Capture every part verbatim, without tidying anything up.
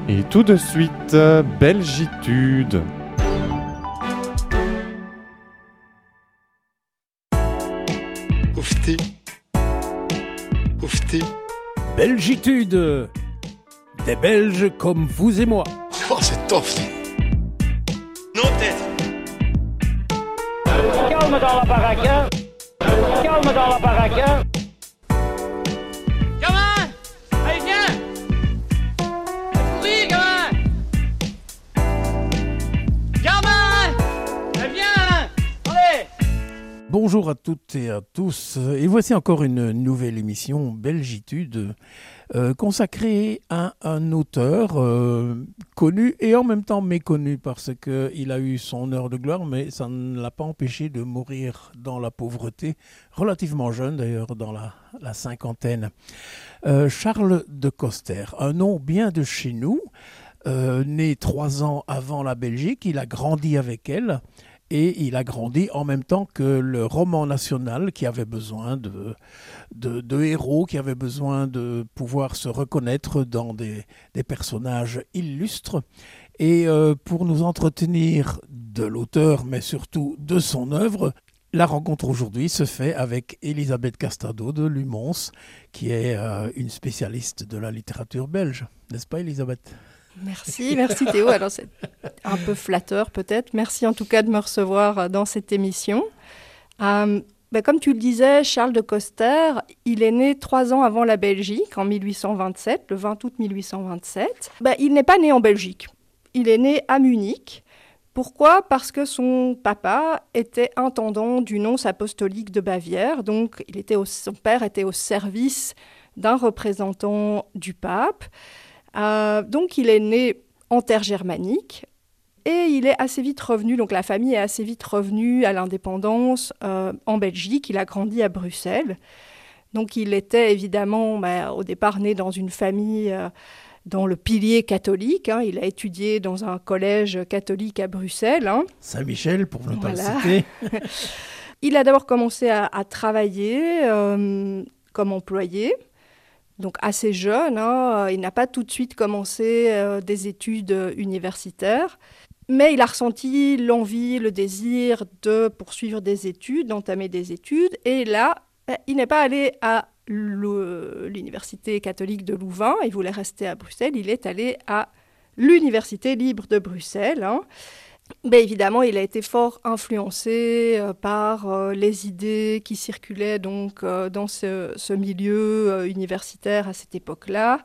Et tout de suite, euh, Belgitude. Oufti. Oufti. Belgitude. Des Belges comme vous et moi. Oh, c'est tof. Non, tête. Calme dans la baraque. Calme dans la baraque. Gamin! Allez, viens! Oui, gamin! Gamin! Allez, viens! Allez! Bonjour à toutes et à tous. Et voici encore une nouvelle émission Belgitude euh, consacrée à un auteur euh, connu et en même temps méconnu parce qu'il a eu son heure de gloire, mais ça ne l'a pas empêché de mourir dans la pauvreté, relativement jeune d'ailleurs, dans la, la cinquantaine. Euh, Charles de Coster, un nom bien de chez nous, euh, né trois ans avant la Belgique, il a grandi avec elle. Et il a grandi en même temps que le roman national qui avait besoin de, de, de héros, qui avait besoin de pouvoir se reconnaître dans des, des personnages illustres. Et euh, pour nous entretenir de l'auteur, mais surtout de son œuvre, la rencontre aujourd'hui se fait avec Elisabeth Castado de Lumons, qui est euh, une spécialiste de la littérature belge. N'est-ce pas, Elisabeth ? Merci, merci Théo. Alors c'est un peu flatteur peut-être. Merci en tout cas de me recevoir dans cette émission. Euh, ben, comme tu le disais, Charles de Coster, il est né trois ans avant la Belgique, en mille huit cent vingt-sept, le vingt août mille huit cent vingt-sept. Ben, il n'est pas né en Belgique, il est né à Munich. Pourquoi ? Parce que son papa était intendant du nonce apostolique de Bavière, donc il était au, son père était au service d'un représentant du pape. Euh, donc il est né en terre germanique et il est assez vite revenu, donc la famille est assez vite revenue à l'indépendance euh, en Belgique. Il a grandi à Bruxelles. Donc il était évidemment bah, au départ né dans une famille euh, dans le pilier catholique. Hein. Il a étudié dans un collège catholique à Bruxelles. Hein. Saint-Michel, pour ne pas Voilà. le citer. Il a d'abord commencé à, à travailler euh, comme employé. Donc assez jeune, hein, il n'a pas tout de suite commencé euh, des études universitaires, mais il a ressenti l'envie, le désir de poursuivre des études, d'entamer des études, et là, il n'est pas allé à l'université catholique de Louvain, il voulait rester à Bruxelles, il est allé à l'université libre de Bruxelles, hein. Mais évidemment, il a été fort influencé euh, par euh, les idées qui circulaient donc, euh, dans ce, ce milieu euh, universitaire à cette époque-là.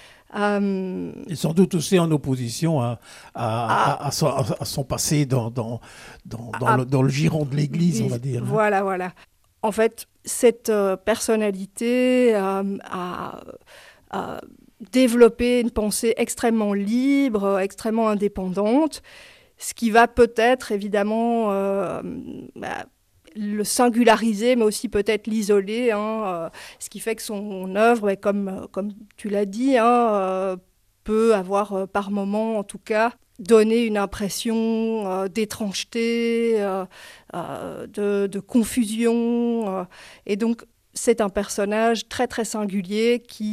Euh, Et sans doute aussi en opposition à, à, à, à, son, à son passé dans, dans, dans, dans, à, le, dans le giron de l'Église, on va dire. Voilà, voilà. En fait, cette euh, personnalité euh, a, a développé une pensée extrêmement libre, extrêmement indépendante, ce qui va peut-être, évidemment, euh, bah, le singulariser, mais aussi peut-être l'isoler, hein, euh, ce qui fait que son œuvre, bah, comme, comme tu l'as dit, hein, euh, peut avoir, euh, par moments, en tout cas, donné une impression euh, d'étrangeté, euh, euh, de, de confusion. Euh, et donc, c'est un personnage très, très singulier qui